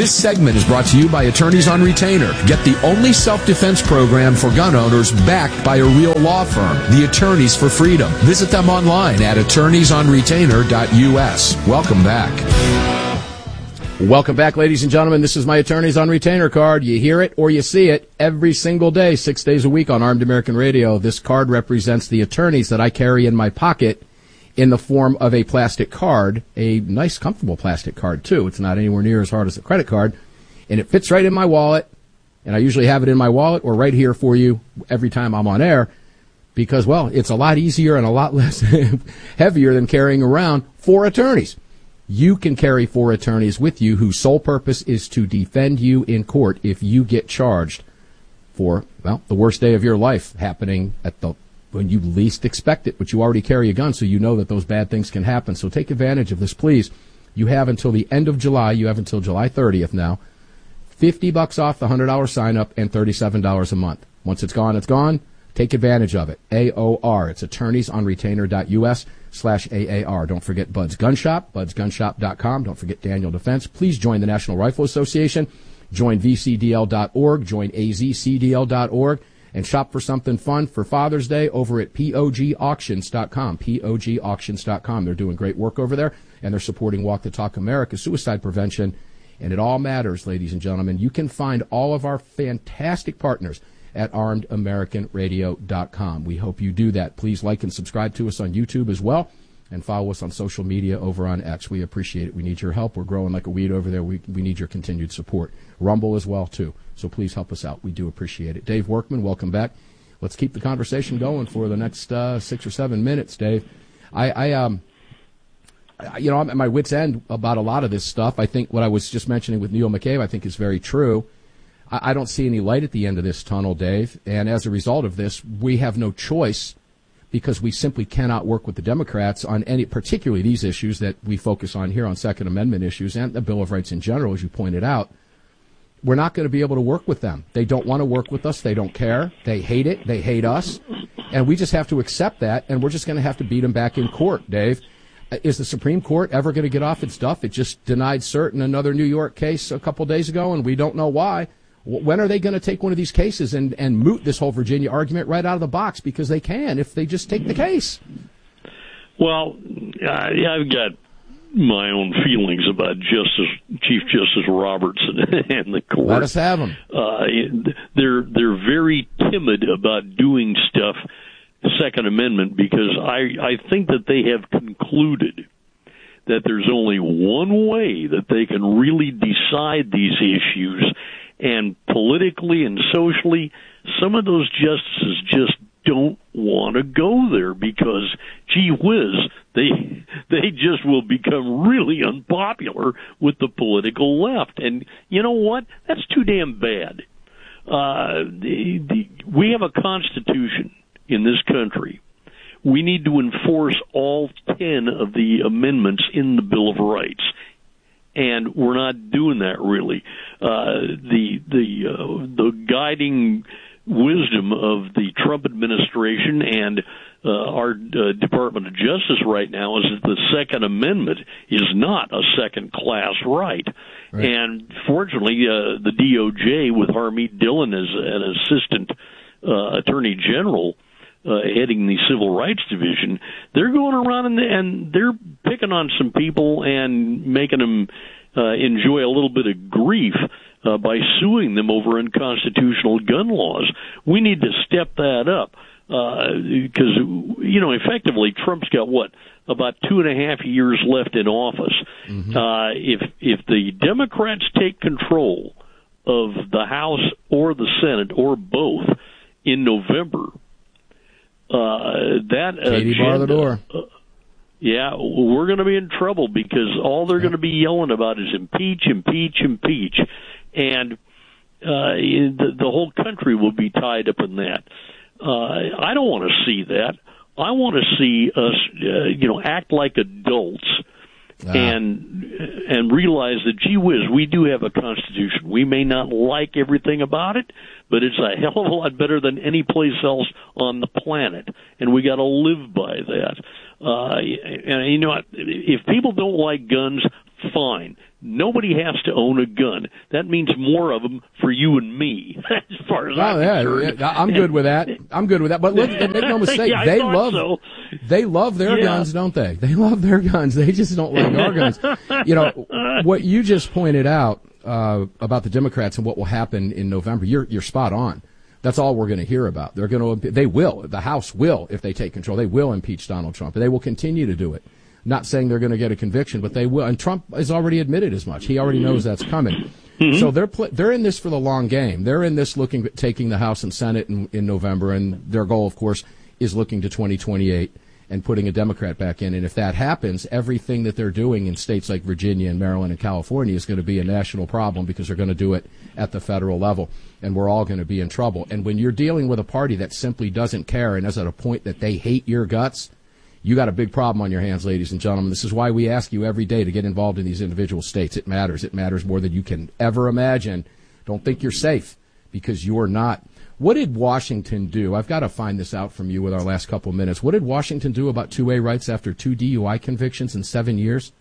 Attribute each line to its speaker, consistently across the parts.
Speaker 1: This segment is brought to you by Attorneys on Retainer. Get the only self-defense program for gun owners backed by a real law firm, the Attorneys for Freedom. Visit them online at attorneysonretainer.us. Welcome back.
Speaker 2: Welcome back, ladies and gentlemen. This is my Attorneys on Retainer card. You hear it or you see it every single day, 6 days a week on Armed American Radio. This card represents the attorneys that I carry in my pocket in the form of a plastic card, a nice, comfortable plastic card, too. It's not anywhere near as hard as a credit card, and it fits right in my wallet, and I usually have it in my wallet or right here for you every time I'm on air because, well, it's a lot easier and a lot less heavier than carrying around 4 attorneys. You can carry 4 attorneys with you whose sole purpose is to defend you in court if you get charged for, well, the worst day of your life happening when you least expect it, but you already carry a gun, so you know that those bad things can happen. So take advantage of this, please. You have until the end of July. You have until July 30th now. $50 off the $100 sign-up and $37 a month. Once it's gone, it's gone. Take advantage of it. AOR. It's attorneysonretainer.us/AAR. Don't forget Bud's Gun Shop, budsgunshop.com. Don't forget Daniel Defense. Please join the National Rifle Association. Join VCDL.org. Join AZCDL.org. And shop for something fun for Father's Day over at POGauctions.com. POGauctions.com. They're doing great work over there, and they're supporting Walk the Talk America suicide prevention. And it all matters, ladies and gentlemen. You can find all of our fantastic partners at armedamericanradio.com. We hope you do that. Please like and subscribe to us on YouTube as well, and follow us on social media over on X. We appreciate it. We need your help. We're growing like a weed over there. We need your continued support. Rumble as well, too. So please help us out. We do appreciate it. Dave Workman, welcome back. Let's keep the conversation going for the next 6 or 7 minutes, Dave. I'm at my wit's end about a lot of this stuff. I think what I was just mentioning with Neil McCabe, I think is very true. I don't see any light at the end of this tunnel, Dave. And as a result of this, we have no choice because we simply cannot work with the Democrats on any, particularly these issues that we focus on here on Second Amendment issues and the Bill of Rights in general, as you pointed out. We're not going to be able to work with them. They don't want to work with us. They don't care. They hate it. They hate us. And we just have to accept that, and we're just going to have to beat them back in court, Dave. Is the Supreme Court ever going to get off its duff? It just denied cert in another New York case a couple days ago, and we don't know why. When are they going to take one of these cases and moot this whole Virginia argument right out of the box? Because they can if they just take the case.
Speaker 3: Well, I've got my own feelings about Chief Justice Roberts and the court.
Speaker 2: Let us have them.
Speaker 3: They're very timid about doing stuff, Second Amendment, because I think that they have concluded that there's only one way that they can really decide these issues, and politically and socially, some of those justices just don't want to go there because, gee whiz, they just will become really unpopular with the political left. And you know what? That's too damn bad. We have a constitution in this country. We need to enforce all 10 of the amendments in the Bill of Rights. And we're not doing that really. The guiding wisdom of the Trump administration and our Department of Justice right now is that the Second Amendment is not a second-class right. And fortunately, the DOJ, with Harmeet Dillon as an assistant attorney general heading the Civil Rights Division, they're going around and they're picking on some people and making them enjoy a little bit of grief by suing them over unconstitutional gun laws. We need to step that up because, effectively Trump's got, about 2.5 years left in office. Mm-hmm. If the Democrats take control of the House or the Senate or both in November, that
Speaker 2: Katie, bar the door.
Speaker 3: Yeah, we're going to be in trouble because all they're going to be yelling about is impeach, impeach, impeach. And the whole country will be tied up in that. I don't want to see that. I want to see us, act like adults and realize that, gee whiz, we do have a constitution. We may not like everything about it, but it's a hell of a lot better than any place else on the planet, and we got to live by that. And if people don't like guns, fine. nobody has to own a gun. That means more of them for you and me, as far as I'm concerned.
Speaker 2: Yeah, I'm good with that. But look, make no mistake,
Speaker 3: yeah,
Speaker 2: they love their guns, don't they? They love their guns. They just don't like our guns. What you just pointed out about the Democrats and what will happen in November, you're spot on. That's all we're going to hear about. The House will, if they take control, they will impeach Donald Trump. They will continue to do it. Not saying they're going to get a conviction, but they will. And Trump has already admitted as much. He already knows that's coming. Mm-hmm. So they're in this for the long game. They're in this looking at taking the House and Senate in November, and their goal, of course, is looking to 2028 and putting a Democrat back in. And if that happens, everything that they're doing in states like Virginia and Maryland and California is going to be a national problem because they're going to do it at the federal level, and we're all going to be in trouble. And when you're dealing with a party that simply doesn't care and is at a point that they hate your guts, you got a big problem on your hands, ladies and gentlemen. This is why we ask you every day to get involved in these individual states. It matters. It matters more than you can ever imagine. Don't think you're safe, because you're not. What did Washington do? I've got to find this out from you with our last couple of minutes. What did Washington do about 2A rights after 2 DUI convictions in 7 years?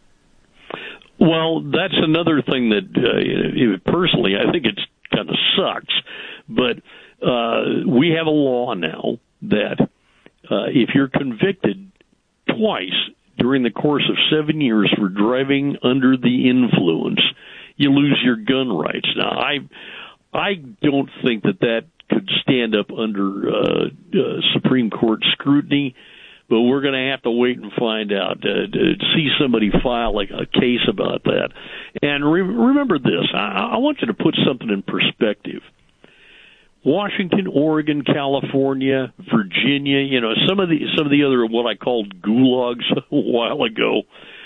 Speaker 3: Well, that's another thing that, personally, I think it kind of sucks. But we have a law now that if you're convicted twice during the course of 7 years for driving under the influence, you lose your gun rights. Now, I don't think that could stand up under Supreme Court scrutiny, but we're going to have to wait and find out, to see somebody file a case about that. And remember this, I want you to put something in perspective. Washington, Oregon, California, Virginia, some of the other what I called gulags a while ago.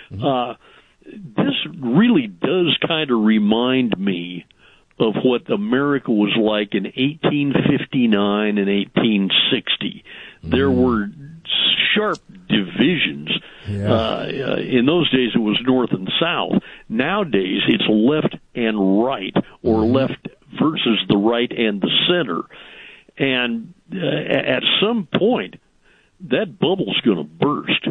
Speaker 3: This really does kind of remind me of what America was like in 1859 and 1860. There were sharp divisions. In those days, it was north and south. Nowadays, it's left and right, or left versus the right and the center. And at some point, that bubble's going to burst.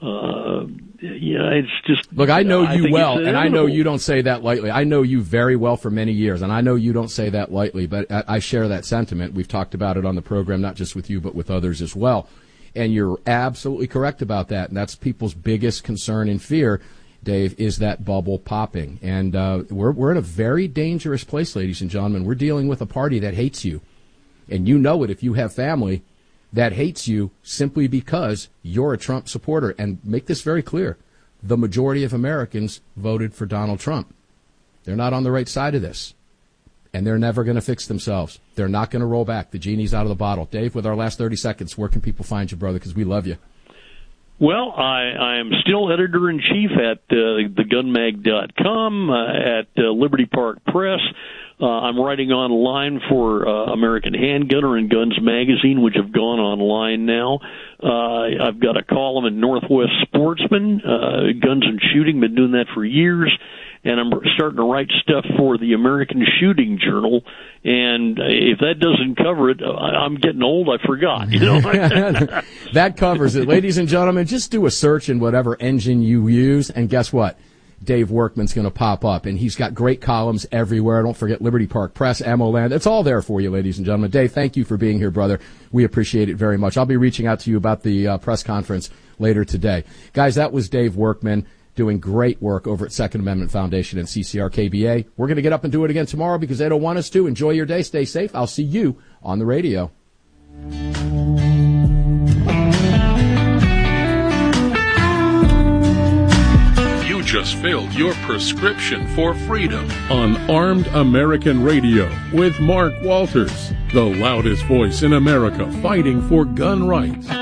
Speaker 3: It's just...
Speaker 2: Look, I know you well, and I know you don't say that lightly. I know you very well for many years, and I know you don't say that lightly, but I share that sentiment. We've talked about it on the program, not just with you, but with others as well. And you're absolutely correct about that, and that's people's biggest concern and fear, Dave, is that bubble popping. And we're in a very dangerous place, ladies and gentlemen. We're dealing with a party that hates you, and you know it if you have family that hates you simply because you're a Trump supporter. And make this very clear, the majority of Americans voted for Donald Trump. They're not on the right side of this, and they're never going to fix themselves. They're not going to roll back. The genie's out of the bottle. Dave, with our last 30 seconds, where can people find you, brother, because we love you?
Speaker 3: Well, I am still editor-in-chief at thegunmag.com, at Liberty Park Press. I'm writing online for American Handgunner and Guns Magazine, which have gone online now. I've got a column in Northwest Sportsman, Guns and Shooting, been doing that for years. And I'm starting to write stuff for the American Shooting Journal. And if that doesn't cover it, I'm getting old, I forgot.
Speaker 2: That covers it. Ladies and gentlemen, just do a search in whatever engine you use, and guess what? Dave Workman's going to pop up, and he's got great columns everywhere. Don't forget Liberty Park Press, Ammo Land. It's all there for you, ladies and gentlemen. Dave, thank you for being here, brother. We appreciate it very much. I'll be reaching out to you about the press conference later today. Guys, that was Dave Workman doing great work over at Second Amendment Foundation and CCR-KBA. We're going to get up and do it again tomorrow because they don't want us to. Enjoy your day. Stay safe. I'll see you on the radio.
Speaker 4: You just filled your prescription for freedom on Armed American Radio with Mark Walters, the loudest voice in America fighting for gun rights.